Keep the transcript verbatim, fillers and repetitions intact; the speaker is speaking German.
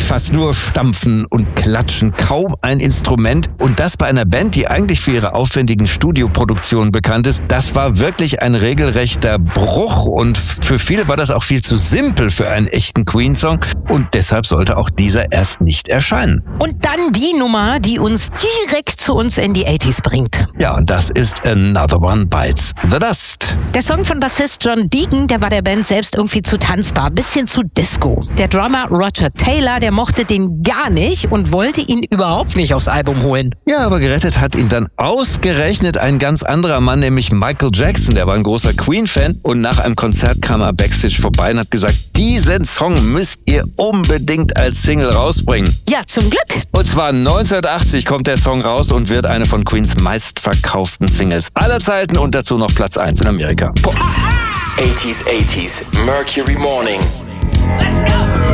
fast nur Stampfen und Klatschen, kaum ein Instrument. Und das bei einer Band, die eigentlich für ihre aufwendigen Studioproduktionen bekannt ist. Das war wirklich ein regelrechter Bruch und für viele war das auch viel zu simpel für einen echten Queen-Song. Und deshalb sollte auch dieser erst nicht erscheinen. Und dann die Nummer, die uns direkt zu uns in die achtziger bringt. Ja, und das ist Another One Bites the Dust. Der Song von Bassist John Deacon, der war der Band selbst irgendwie zu tanzbar, bisschen zu Disco. Der Drummer Roger Taylor, der mochte den gar nicht und wollte ihn überhaupt nicht aufs Album holen. Ja, aber gerettet hat ihn dann ausgerechnet ein ganz anderer Mann, nämlich Michael Jackson. Der war ein großer Queen-Fan und nach einem Konzert kam er backstage vorbei und hat gesagt, diesen Song müsst ihr unbedingt als Single rausbringen. Ja, zum Glück. Und zwar neunzehnhundertachtzig kommt der Song raus und wird eine von Queens meistverkauften Singles aller Zeiten und dazu noch Platz eins in Amerika. achtziger, achtziger, Mercury Morning. Let's go!